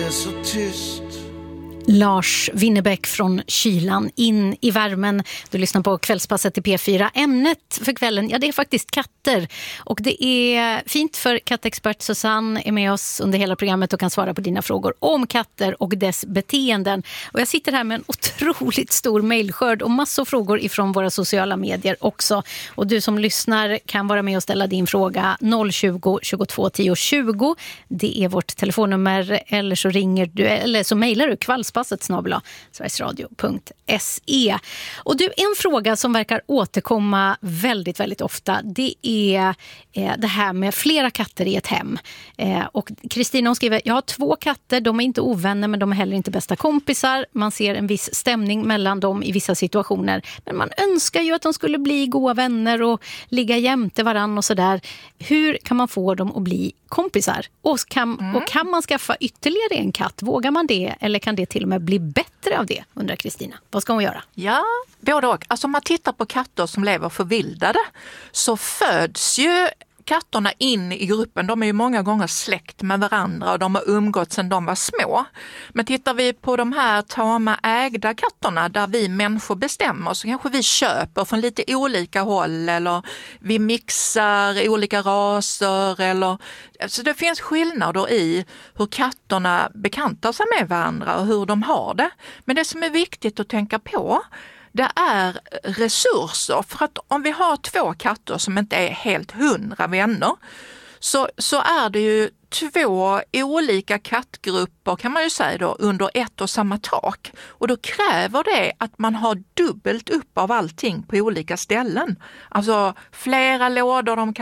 det så tyst. Lars Winnerbäck från kylan in i värmen. Du lyssnar på Kvällspasset i P4. Ämnet för kvällen, ja, det är faktiskt katter. Och det är fint för kattexpert Susanne är med oss under hela programmet och kan svara på dina frågor om katter och dess beteenden. Och jag sitter här med en otroligt stor mejlskörd och massor frågor ifrån våra sociala medier också. Och du som lyssnar kan vara med och ställa din fråga 020 22 10 20. Det är vårt telefonnummer, eller så ringer du eller så mejlar du sverigesradio.se. Och du, en fråga som verkar återkomma väldigt, väldigt ofta, det är det här med flera katter i ett hem. Och Kristina, hon skriver, jag har 2 katter, de är inte ovänner men de är heller inte bästa kompisar. Man ser en viss stämning mellan dem i vissa situationer. Men man önskar ju att de skulle bli goda vänner och ligga jämte varann och sådär. Hur kan man få dem att bli kompisar? Och kan man skaffa ytterligare en katt? Vågar man det? Eller kan det till och med bli bättre av det, undrar Kristina? Vad ska hon göra? Ja, både och. Alltså om man tittar på katter som lever förvildade så föds ju katterna in i gruppen. De är ju många gånger släkt med varandra och de har umgått sedan de var små. Men tittar vi på de här tama ägda katterna där vi människor bestämmer, så kanske vi köper från lite olika håll eller vi mixar olika raser. Så det finns skillnader i hur katterna bekantar sig med varandra och hur de har det. Men det som är viktigt att tänka på, det är resurser. För att om vi har 2 katter som inte är helt 100 vänner så är det ju 2 olika kattgrupper, kan man ju säga då, under ett och samma tak. Och då kräver det att man har dubbelt upp av allting på olika ställen. Alltså flera lådor de kan